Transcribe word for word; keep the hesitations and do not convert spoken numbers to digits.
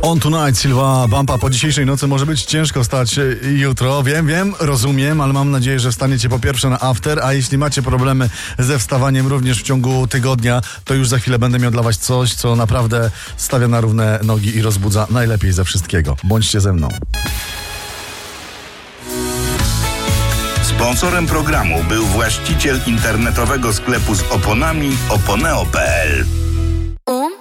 On Tonight, Silva Bumpa. Po dzisiejszej nocy może być ciężko wstać jutro. Wiem, wiem, rozumiem, ale mam nadzieję, że wstaniecie po pierwsze na after, a jeśli macie problemy ze wstawaniem również w ciągu tygodnia, to już za chwilę będę miał dla was coś, co naprawdę stawia na równe nogi i rozbudza najlepiej ze wszystkiego. Bądźcie ze mną. Sponsorem programu był właściciel internetowego sklepu z oponami oponeo kropka pe el.